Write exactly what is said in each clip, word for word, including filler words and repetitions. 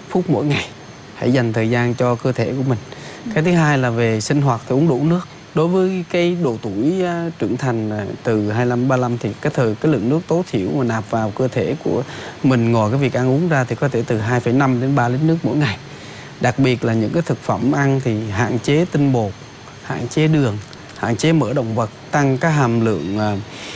phút mỗi ngày. Hãy dành thời gian cho cơ thể của mình. Cái thứ hai là về sinh hoạt thì uống đủ nước. Đối với cái độ tuổi uh, trưởng thành uh, từ hai mươi lăm ba mươi lăm thì cái thời cái lượng nước tối thiểu mà nạp vào cơ thể của mình ngoài cái việc ăn uống ra thì có thể từ hai phẩy năm đến ba lít nước mỗi ngày. Đặc biệt là những cái thực phẩm ăn thì hạn chế tinh bột, hạn chế đường, hạn chế mỡ động vật, tăng các hàm lượng uh,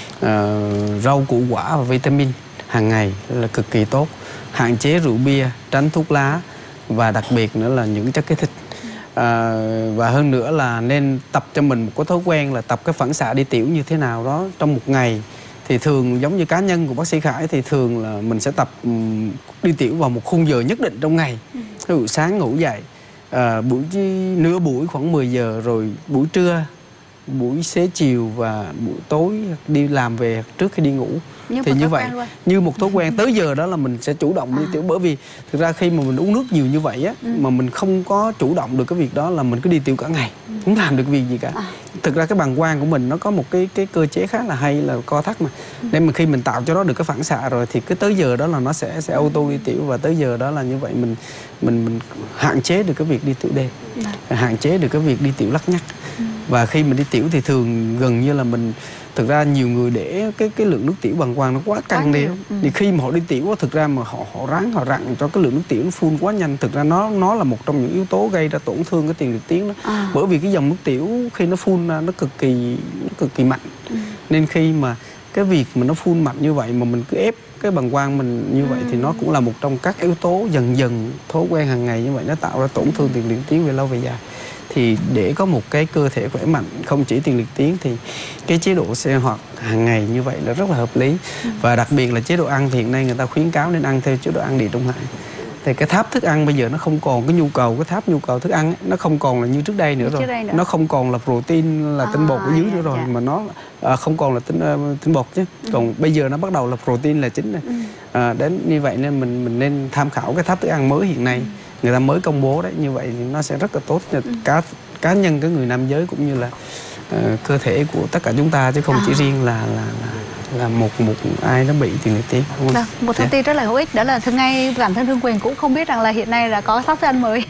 uh, rau củ quả và vitamin hàng ngày là cực kỳ tốt. Hạn chế rượu bia, tránh thuốc lá và đặc biệt nữa là những chất kích thích. À, và hơn nữa là nên tập cho mình một cái thói quen là tập cái phản xạ đi tiểu như thế nào đó trong một ngày. Thì thường giống như cá nhân của bác sĩ Khải thì thường là mình sẽ tập um, đi tiểu vào một khung giờ nhất định trong ngày. Ví dụ sáng ngủ dậy, à, buổi nửa buổi khoảng mười giờ, rồi buổi trưa, buổi xế chiều và buổi tối đi làm về trước khi đi ngủ. Như thì như vậy như một thói quen tới giờ đó là mình sẽ chủ động đi à. tiểu. Bởi vì thực ra khi mà mình uống nước nhiều như vậy á, ừ. mà mình không có chủ động được cái việc đó là mình cứ đi tiểu cả ngày, ừ. không làm được việc gì cả. à. Thực ra cái bàng quang của mình nó có một cái cái cơ chế khá là hay là co thắt mà, ừ. nên mà khi mình tạo cho nó được cái phản xạ rồi thì cứ tới giờ đó là nó sẽ sẽ auto đi tiểu, và tới giờ đó là như vậy mình mình mình hạn chế được cái việc đi tiểu đêm, ừ. hạn chế được cái việc đi tiểu lắt nhắt. ừ. Và khi mình đi tiểu thì thường gần như là mình, thực ra nhiều người để cái cái lượng nước tiểu bàng quang nó quá căng đi, ừ. thì khi mà họ đi tiểu thực ra mà họ họ ráng họ rặn cho cái lượng nước tiểu nó phun quá nhanh, thực ra nó nó là một trong những yếu tố gây ra tổn thương cái tiền liệt tuyến đó. à. Bởi vì cái dòng nước tiểu khi nó phun ra nó cực kỳ nó cực kỳ mạnh, ừ. nên khi mà cái việc mà nó phun mạnh như vậy mà mình cứ ép cái bàng quang mình như vậy, ừ. thì nó cũng là một trong các yếu tố dần dần thói quen hàng ngày như vậy nó tạo ra tổn thương tiền liệt tuyến về lâu về dài. Thì để có một cái cơ thể khỏe mạnh, không chỉ tiền liệt tuyến thì cái chế độ sinh hoạt hàng ngày như vậy là rất là hợp lý. ừ. Và đặc biệt là chế độ ăn thì hiện nay người ta khuyến cáo nên ăn theo chế độ ăn địa trung hải. Thì cái tháp thức ăn bây giờ nó không còn cái nhu cầu, cái tháp nhu cầu thức ăn ấy, nó không còn là như trước đây nữa rồi. Nữa. Nó không còn là protein là tinh bột ở dưới nữa rồi, dạ. mà nó à, không còn là tinh uh, tinh bột chứ. ừ. Còn bây giờ nó bắt đầu là protein là chính này. ừ. à, Đến như vậy nên mình mình nên tham khảo cái tháp thức ăn mới hiện nay. ừ. Người ta mới công bố đấy, như vậy thì nó sẽ rất là tốt cho ừ. cá cá nhân cái người nam giới cũng như là uh, cơ thể của tất cả chúng ta, chứ không à. chỉ riêng là là, là là một một ai nó bị tiền liệt tuyến. Vâng, một thông tin yeah. rất là hữu ích, đó là thường ngay bản thân Hương Quỳnh cũng không biết rằng là hiện nay là có tháp thức ăn mới.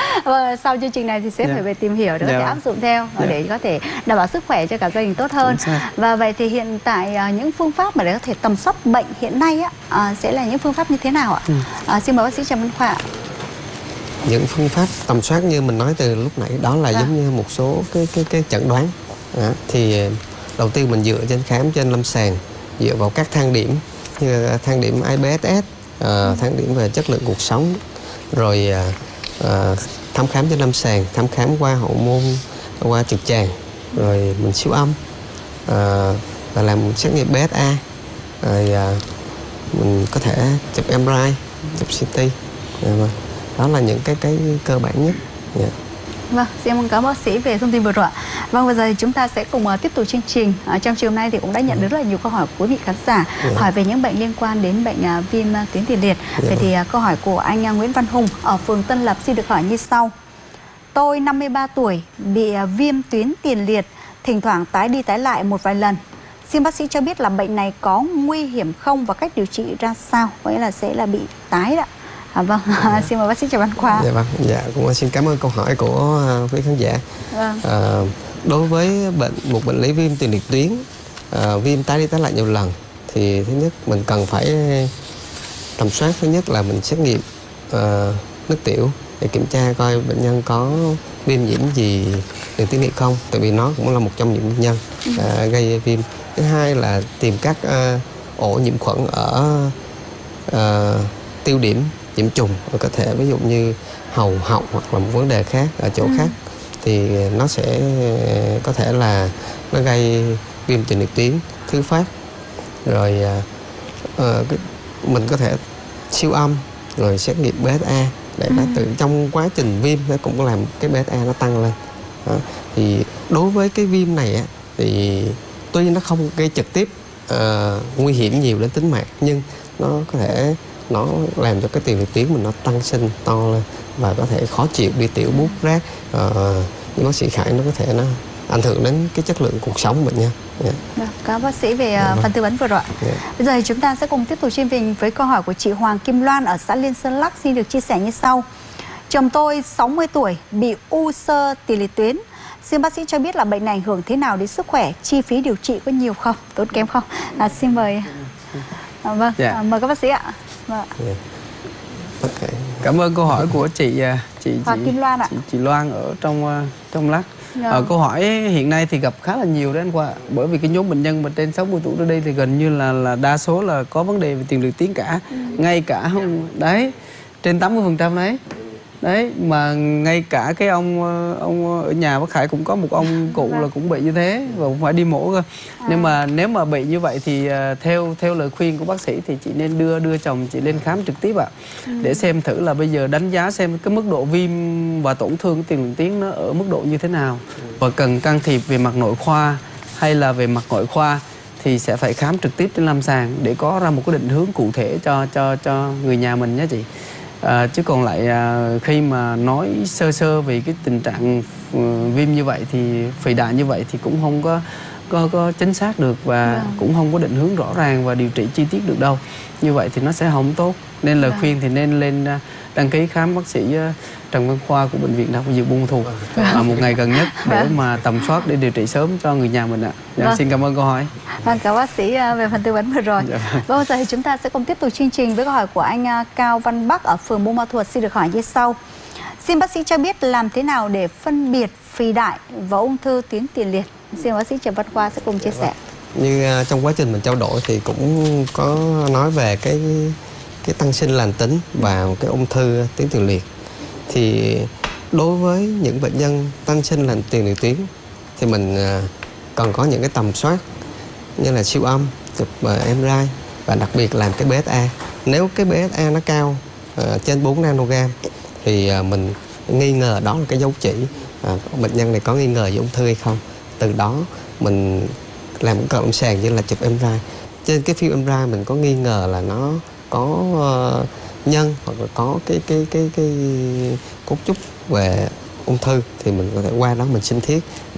Và sau chương trình này thì sẽ yeah. phải về tìm hiểu để yeah. có thể áp dụng theo yeah. để có thể đảm bảo sức khỏe cho cả gia đình tốt hơn. Và vậy thì hiện tại những phương pháp mà để có thể tầm soát bệnh hiện nay á, sẽ là những phương pháp như thế nào ạ? ừ. à, Xin mời bác sĩ Trần Văn Khoa. Những phương pháp tầm soát như mình nói từ lúc nãy đó là à. giống như một số cái cái cái chẩn đoán. à, thì đầu tiên mình dựa trên khám trên lâm sàng, dựa vào các thang điểm như thang điểm i bê ét ét, à, thang điểm về chất lượng cuộc sống, rồi à, thăm khám trên lâm sàng, thăm khám qua hậu môn, qua trực tràng, rồi mình siêu âm, à, và làm xét nghiệm bê ét a, rồi à, mình có thể chụp em rờ i, chụp xê tê. à, Đó là những cái cái cơ bản nhất. yeah. Vâng, xin cảm ơn bác sĩ về thông tin vừa rồi. Vâng, bây giờ thì chúng ta sẽ cùng uh, tiếp tục chương trình. Uh, trong chiều nay thì cũng đã nhận được rất là nhiều câu hỏi của quý vị khán giả, yeah. hỏi về những bệnh liên quan đến bệnh uh, viêm uh, tuyến tiền liệt. yeah. Vậy thì uh, câu hỏi của anh uh, Nguyễn Văn Hùng ở phường Tân Lập xin được hỏi như sau. Tôi năm mươi ba tuổi, bị uh, viêm tuyến tiền liệt, thỉnh thoảng tái đi tái lại một vài lần. Xin bác sĩ cho biết là bệnh này có nguy hiểm không và cách điều trị ra sao? Có nghĩa là sẽ là bị tái đó. À, vâng, dạ. Xin mời bác sĩ Trần Văn Khoa. Dạ vâng, dạ cũng xin cảm ơn câu hỏi của quý khán giả. Vâng. À, đối với bệnh một bệnh lý viêm tiền liệt tuyến, à, viêm tái đi tái lại nhiều lần, thì thứ nhất mình cần phải tầm soát. Thứ nhất là mình xét nghiệm à, nước tiểu để kiểm tra coi bệnh nhân có viêm nhiễm gì đường tuyến liệt không, tại vì nó cũng là một trong những nguyên nhân à, gây viêm. Thứ hai là tìm các à, ổ nhiễm khuẩn ở à, tiêu điểm nhiễm trùng ở cơ thể, ví dụ như hầu họng hoặc là một vấn đề khác ở chỗ ừ. khác, thì nó sẽ có thể là nó gây viêm tiền liệt tuyến thứ phát. Rồi uh, mình có thể siêu âm rồi xét nghiệm bê ét a để ừ. nó tự trong quá trình viêm nó cũng làm cái bê ét a nó tăng lên. Đó. Thì đối với cái viêm này á, thì tuy nó không gây trực tiếp uh, nguy hiểm nhiều đến tính mạng, nhưng nó có thể nó làm cho cái tiền liệt tuyến mình nó tăng sinh to lên và có thể khó chịu, đi tiểu, buốt rác. uh, Như bác sĩ Khải nó có thể nó ảnh hưởng đến cái chất lượng cuộc sống của bệnh nhân. Yeah. Được, cảm ơn bác sĩ về Yeah. phần tư vấn vừa rồi. Yeah. Bây giờ thì chúng ta sẽ cùng tiếp tục chương trình với câu hỏi của chị Hoàng Kim Loan ở xã Liên Sơn Lắc, xin được chia sẻ như sau. Chồng tôi sáu mươi tuổi bị u xơ tiền liệt tuyến. Xin bác sĩ cho biết là bệnh này ảnh hưởng thế nào đến sức khỏe, chi phí điều trị có nhiều không, tốn kém không? À, xin mời. À, vâng, Dạ. à, mời các bác sĩ ạ. Vâng. Yeah. Okay. Cảm ơn câu hỏi của chị chị Hoàng chị, Kim Loan ạ. chị, chị Loan ở trong trong Lắc. Dạ. Ờ, câu hỏi hiện nay thì gặp khá là nhiều đấy anh Khoa, bởi vì cái nhóm bệnh nhân mà trên sáu mươi tuổi ở đây thì gần như là là đa số là có vấn đề về tiền liệt tuyến cả, ừ. ngay cả không đấy trên tám mươi phần trăm đấy. Đấy, mà ngay cả cái ông ông ở nhà bác Khải cũng có một ông cụ là cũng bị như thế và cũng phải đi mổ cơ. À. Nhưng mà nếu mà bị như vậy thì uh, theo theo lời khuyên của bác sĩ thì chị nên đưa đưa chồng chị lên khám trực tiếp ạ. Ừ. Để xem thử là bây giờ đánh giá xem cái mức độ viêm và tổn thương của tiền liệt tuyến nó ở mức độ như thế nào và cần can thiệp về mặt nội khoa hay là về mặt ngoại khoa thì sẽ phải khám trực tiếp trên lâm sàng để có ra một cái định hướng cụ thể cho cho cho người nhà mình nhé chị. À, chứ còn lại à, khi mà nói sơ sơ về cái tình trạng uh, viêm như vậy thì phì đại như vậy thì cũng không có có, có chính xác được và vâng. cũng không có định hướng rõ ràng và điều trị chi tiết được đâu. Như vậy thì nó sẽ không tốt. Nên lời vâng. khuyên thì nên lên uh, đăng ký khám bác sĩ uh, Trần Văn Khoa của Bệnh viện Đại học Y Dược Buôn Ma Thuột vâng. uh, một ngày gần nhất để vâng. mà tầm soát để điều trị sớm cho người nhà mình ạ. Dạ, vâng. Xin cảm ơn câu hỏi. Vâng, cảm ơn bác sĩ về phần tư vấn vừa rồi. Dạ. Vâng, bây giờ thì chúng ta sẽ cùng tiếp tục chương trình với câu hỏi của anh Cao Văn Bắc ở phường Buôn Ma Thuột, xin được hỏi như sau. Xin bác sĩ cho biết làm thế nào để phân biệt phì đại và ung thư tuyến tiền liệt? Xin bác sĩ Trần Văn Khoa sẽ cùng chia sẻ. Như uh, trong quá trình mình trao đổi thì cũng có nói về cái cái tăng sinh lành tính và cái ung thư tuyến tiền liệt. Thì đối với những bệnh nhân tăng sinh lành tiền liệt tuyến thì mình uh, cần có những cái tầm soát như là siêu âm, chụp uh, em rờ i và đặc biệt làm cái bê ét a. Nếu cái bê ét a nó cao uh, trên bốn nanogram thì uh, mình nghi ngờ đó là cái dấu chỉ uh, bệnh nhân này có nghi ngờ về ung thư hay không. Từ đó mình làm một cận lâm sàng như là chụp em rờ i. Trên cái phim em rờ i mình có nghi ngờ là nó có uh, nhân hoặc là có cái cái cái cái cấu trúc về ung thư thì mình có thể qua đó mình sinh thiết.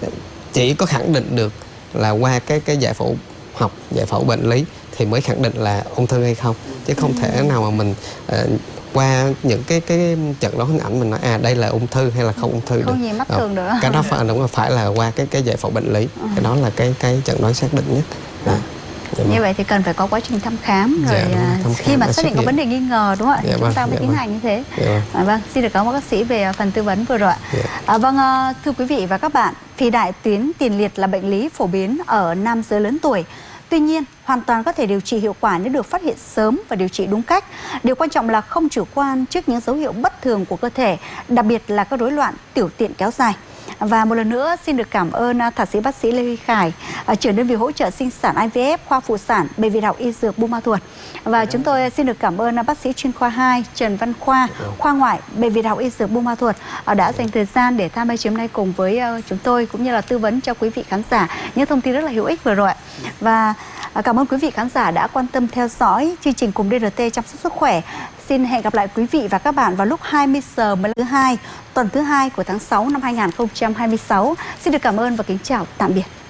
Chỉ có khẳng định được là qua cái cái giải phẫu học, giải phẫu bệnh lý thì mới khẳng định là ung thư hay không, chứ không ừ. thể nào mà mình uh, qua những cái cái chẩn đoán hình ảnh mình nói à đây là ung thư hay là không ung thư không được. nhìn mắt thường nữa. Cái đó phải đúng là phải là qua cái cái giải phẫu bệnh lý. Ừ. Cái đó là cái cái chẩn đoán xác định nhất. Ừ. À. Dạ như vậy thì cần phải có quá trình thăm khám rồi dạ, thăm khi mà xác định có vấn đề nghi ngờ đúng không ạ? Dạ, thì chúng ta mới dạ, tiến hành như thế. Dạ, à, vâng, xin được cảm ơn bác sĩ về phần tư vấn vừa rồi. Dạ. À, vâng, thưa quý vị và các bạn, phì đại tuyến tiền liệt là bệnh lý phổ biến ở nam giới lớn tuổi. Tuy nhiên, hoàn toàn có thể điều trị hiệu quả nếu được phát hiện sớm và điều trị đúng cách. Điều quan trọng là không chủ quan trước những dấu hiệu bất thường của cơ thể, đặc biệt là các rối loạn tiểu tiện kéo dài. Và một lần nữa xin được cảm ơn thạc sĩ bác sĩ Lê Huy Khải, trưởng đơn vị hỗ trợ sinh sản i vê ép khoa phụ sản Bệnh viện Đại học Y Dược Buôn Ma Thuột. Và chúng tôi xin được cảm ơn bác sĩ chuyên khoa hai Trần Văn Khoa, khoa ngoại Bệnh viện Đại học Y Dược Buôn Ma Thuột đã dành thời gian để tham gia chiều nay cùng với chúng tôi cũng như là tư vấn cho quý vị khán giả những thông tin rất là hữu ích vừa rồi. Và cảm ơn quý vị khán giả đã quan tâm theo dõi chương trình cùng đê rờ tê chăm sóc sức khỏe. Xin hẹn gặp lại quý vị và các bạn vào lúc hai mươi giờ mỗi thứ hai, tuần thứ hai của tháng sáu năm hai nghìn không trăm hai mươi sáu. Xin được cảm ơn và kính chào tạm biệt.